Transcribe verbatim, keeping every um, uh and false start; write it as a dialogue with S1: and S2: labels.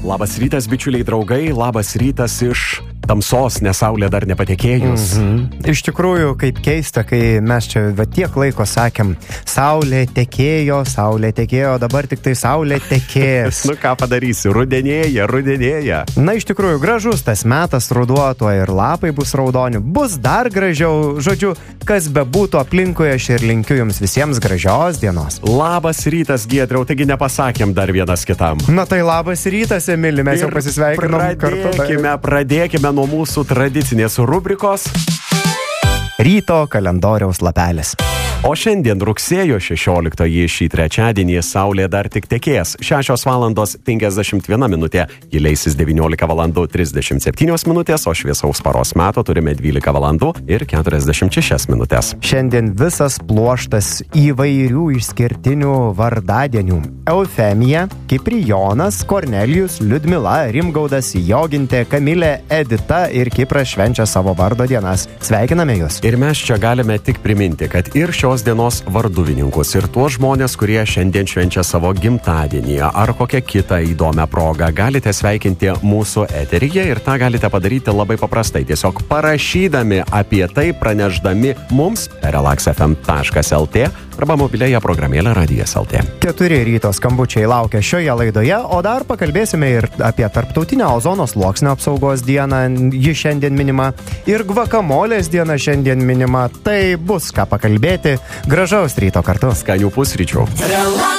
S1: Labas rytas, bičiuliai draugai, labas rytas iš tamsos, nes saulė dar nepatekėjus.
S2: Mhm. Iš tikrųjų, kaip keista, kai mes čia va tiek laiko sakėm, saulė tekėjo, saulė tekėjo, dabar tik tai saulė tekės.
S1: Nu ką padarysi, rudenėja, rudenėja.
S2: Na, iš tikrųjų, gražus tas metas, ruduo, tuo ir lapai bus raudoni, bus dar gražiau. Žodžiu, kas bebūtų aplinkoje, aš ir linkiu jums visiems gražios dienos.
S1: Labas rytas, Giedriau, taigi nepasakėm dar vienas kitam.
S2: Na tai labas rytas, Emili, mes
S1: Ir
S2: jau pasisveikinom kartu.
S1: Pradėkime, pradėkime nuo mūsų tradicinės rubrikos
S2: Ryto kalendoriaus lapelis.
S1: O šiandien rugsėjo šešioliktoji šį trečiadienį saulė dar tik tekės. šešios valandos penkiasdešimt viena minutė, ji leisis devyniolika valandų trisdešimt septynios minutės, o šviesaus paros meto turime dvylika valandų ir keturiasdešimt šešias minutės.
S2: Šiandien visas pluoštas įvairių išskirtinių vardadienių. Eufemija, Kiprijonas, Kornelijus, Liudmila, Rimgaudas, Jogintė, Kamilė, Edita ir Kipras švenčia savo vardo dienas. Sveikiname jūs.
S1: Ir mes čia galime tik priminti, kad ir šios dienos varduvininkus ir tuos žmonės, kurie šiandien švenčia savo gimtadienį ar kokią kitą įdomią progą, galite sveikinti mūsų eteryje ir tą galite padaryti labai paprastai, tiesiog parašydami apie tai, pranešdami mums per relax f m taškas l t arba mobiliąją programėlę Radijas L T.
S2: Keturi ryto skambučiai laukia šioje laidoje, o dar pakalbėsime ir apie tarptautinę ozono sluoksnio apsaugos dieną, ji šiandien minima, ir gvakamolės diena šiandien minima, tai bus ką pakalbėti. Gražaus ryto kartu.
S1: Skanių pusryčių.